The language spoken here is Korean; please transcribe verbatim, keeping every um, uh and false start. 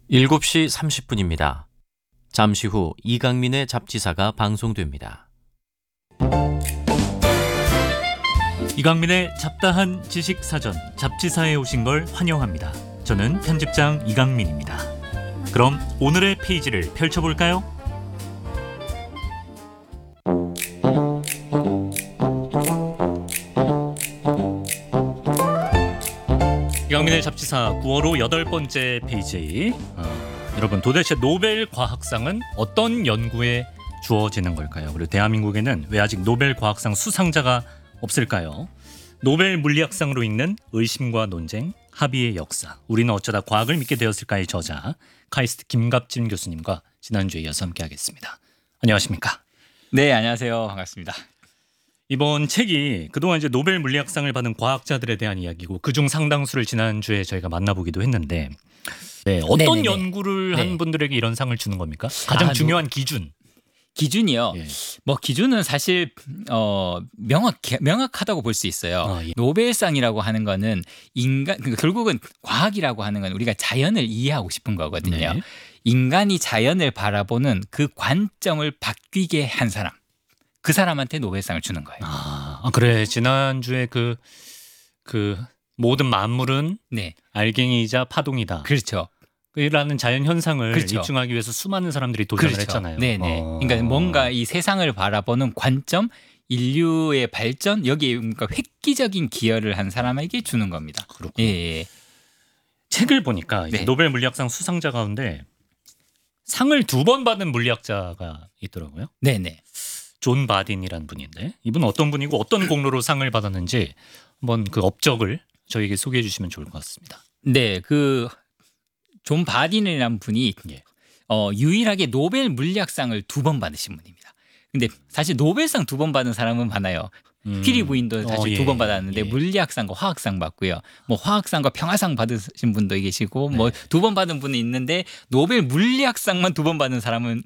일곱 시 삼십 분입니다. 잠시 후 이강민의 잡지사가 방송됩니다. 이강민의 잡다한 지식사전 잡지사에 오신 걸 환영합니다. 저는 편집장 이강민입니다. 그럼 오늘의 페이지를 펼쳐볼까요? 이강민의 잡지사 구월 호 여덟 번째 페이지. 어, 여러분, 도대체 노벨 과학상은 어떤 연구에 주어지는 걸까요? 그리고 대한민국에는 왜 아직 노벨 과학상 수상자가 없을까요? 노벨 물리학상으로 읽는 의심과 논쟁, 합의의 역사, 우리는 어쩌다 과학을 믿게 되었을까의 저자 카이스트 김갑진 교수님과 지난주에 이어서 함께하겠습니다. 안녕하십니까? 네, 안녕하세요. 반갑습니다. 이번 책이 그동안 이제 노벨 물리학상을 받은 과학자들에 대한 이야기고 그중 상당수를 지난주에 저희가 만나보기도 했는데, 네, 어떤 네네네. 연구를 한 네. 분들에게 이런 상을 주는 겁니까? 가장 아, 중요한 노... 기준. 기준이요. 예. 뭐 기준은 사실 어, 명확 명확하다고 볼 수 있어요. 아, 예. 노벨상이라고 하는 거는 인간 그러니까 결국은 과학이라고 하는 건 우리가 자연을 이해하고 싶은 거거든요. 네. 인간이 자연을 바라보는 그 관점을 바뀌게 한 사람, 그 사람한테 노벨상을 주는 거예요. 아, 아, 그래. 지난주에 그, 그 모든 만물은 네, 알갱이이자 파동이다. 그렇죠. 라는 자연 현상을 그렇죠. 입증하기 위해서 수많은 사람들이 도전을 그렇죠. 했잖아요. 네네. 어. 그러니까 뭔가 이 세상을 바라보는 관점, 인류의 발전 여기에 그러니까 획기적인 기여를 한 사람에게 주는 겁니다. 그렇군요. 예, 예. 책을 보니까 이제 네. 노벨 물리학상 수상자 가운데 상을 두 번 받은 물리학자가 있더라고요. 네네. 존 바딘이라는 분인데 이분은 어떤 분이고 어떤 공로로 상을 받았는지 한번 그 업적을 저에게 소개해 주시면 좋을 것 같습니다. 네, 그 존 바딘이라는 분이 예. 어, 유일하게 노벨 물리학상을 두 번 받으신 분입니다. 근데 사실 노벨상 두 번 받은 사람은 많아요. 음. 피리 부인도 사실 어, 예, 두 번 받았는데 예. 물리학상과 화학상 받고요. 뭐 화학상과 평화상 받으신 분도 계시고 뭐 두 번 받은 분은 있는데 노벨 물리학상만 두 번 받은 사람은